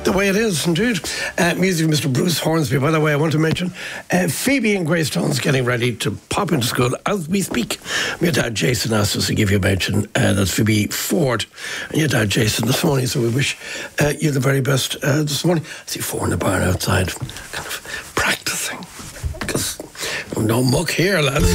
The way it is, indeed. Music, Mr. Bruce Hornsby. By the way, I want to mention Phoebe and Greystone's getting ready to pop into school as we speak. My dad Jason asked us to give you a mention. That's Phoebe Ford and your dad Jason this morning. So we wish you the very best this morning. I see four in the barn outside, kind of practicing. Because no muck here, lads.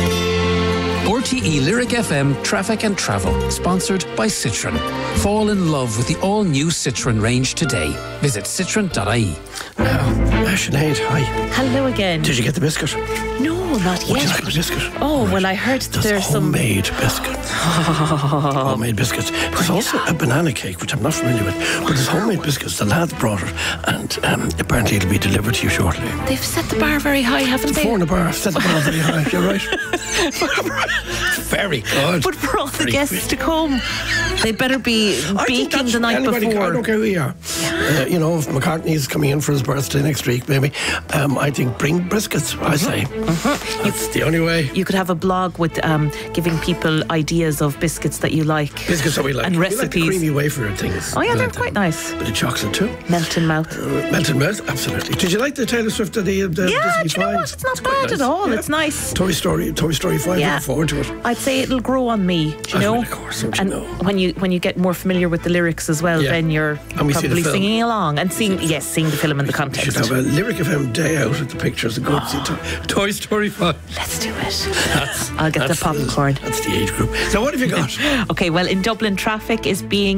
RTE Lyric FM Traffic and Travel, sponsored by Citroën. Fall in love with the all-new Citroën range today. Visit citroen.ie. Now, Sinead, hi. Hello again. Did you get the biscuit? No, not yet. Would you like a biscuit? Oh, right. Well, I heard there's some homemade biscuit. Homemade biscuits. There's also a banana cake, which I'm not familiar with. But there's homemade biscuits. The lads brought it, and apparently it'll be delivered to you shortly. They've set the bar very high, haven't they? Four in the bar. Set the bar very high. You're right. Very good. But for all the guests to come, they better be baking the night before. I don't care who you are. You know, if McCartney's coming in for his birthday next week, maybe, I think bring briskets, I say. That's the only way. You could have a blog with giving people ideas of biscuits that you like. Biscuits that we like. And recipes. We like the creamy wafer things. Oh yeah, they're quite nice. Bit of chocolate too. Melt in mouth. Melt in mouth, absolutely. Did you like the Taylor Swift of the yeah, Disney do you know 5? what? It's not bad at all. Yeah. It's nice. Toy Story 5, yeah. Look forward to it. I'd say it'll grow on me, do you know? Of course, don't and you know? when you get more familiar with the lyrics as well, then you're probably singing along and seeing the film in the context. We should have a Lyric FM day out at the pictures and go to see Toy Story 5. Let's do it. I'll get the popcorn. That's the age group. So what have you got? Okay, well, in Dublin, traffic being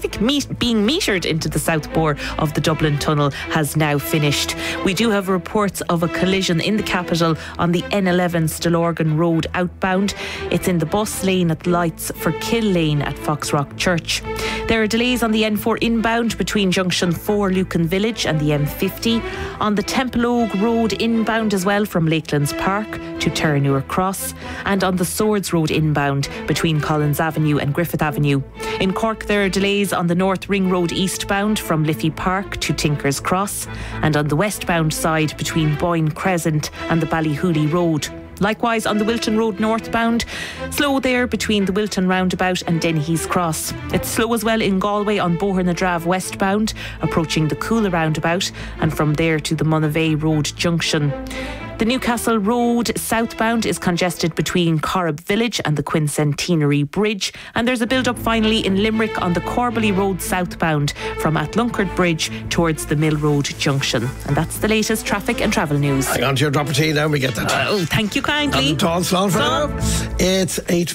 metered into the south bore of the Dublin Tunnel has now finished. We do have reports of a collision in the capital on the N11 Stillorgan Road outbound. It's in the bus lane at the lights for Kill Lane at Foxrock Church. There are delays on the N4 inbound between Junction 4 Lucan Village and the M50. On the Templeogue Road inbound as well from Lakelands Park to Terranure Cross. And on the Swords Road inbound between Collins Avenue and Griffith Avenue. In Cork, there are delays on the North Ring Road eastbound from Liffey Park to Tinkers Cross. And on the westbound side between Boyne Crescent and the Ballyhooly Road. Likewise, on the Wilton Road northbound, slow there between the Wilton roundabout and Dennehy's Cross. It's slow as well in Galway on Bohernadrave westbound, approaching the Coola roundabout, and from there to the Monavea Road junction. The Newcastle Road southbound is congested between Corrib Village and the Quincentenary Bridge. And there's a build-up finally in Limerick on the Corbally Road southbound from Atlunkard Bridge towards the Mill Road junction. And that's the latest traffic and travel news. Hang on to your drop of tea now, we get that. Oh, thank you kindly. Tall Slán for now. It's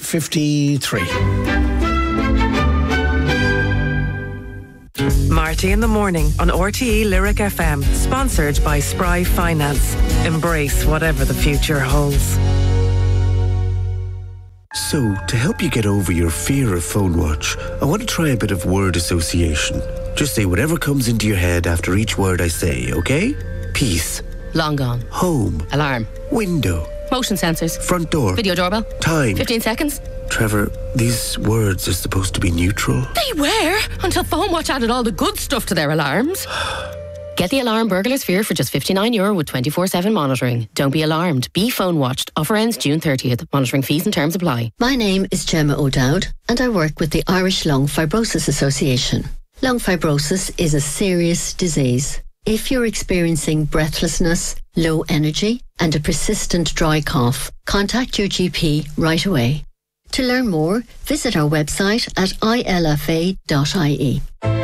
8:53. Marty in the Morning on RTE Lyric FM, sponsored by Spry Finance. Embrace whatever the future holds. So, to help you get over your fear of phone watch, I want to try a bit of word association. Just say whatever comes into your head after each word I say, okay? Peace. Long gone. Home. Alarm. Window. Motion sensors. Front door. Video doorbell. Time. 15 seconds. Trevor, these words are supposed to be neutral. They were, until PhoneWatch added all the good stuff to their alarms. Get the alarm Burglar's Fear for just €59 with 24/7 monitoring. Don't be alarmed. Be phone watched. Offer ends June 30th. Monitoring fees and terms apply. My name is Gemma O'Dowd and I work with the Irish Lung Fibrosis Association. Lung fibrosis is a serious disease. If you're experiencing breathlessness, low energy and a persistent dry cough, contact your GP right away. To learn more, visit our website at ilfa.ie.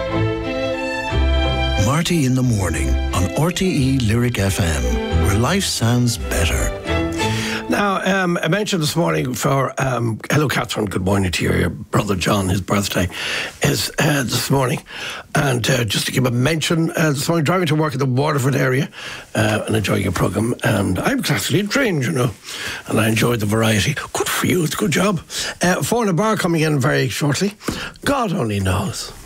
Marty in the Morning on RTE Lyric FM, where life sounds better. Now, I mentioned this morning for, hello Catherine, good morning to your brother John, his birthday is this morning. And just to give a mention, this morning driving to work in the Waterford area and enjoying your programme. And I'm classically trained, you know, and I enjoyed the variety. Good for you, it's a good job. Four in a bar coming in very shortly. God only knows.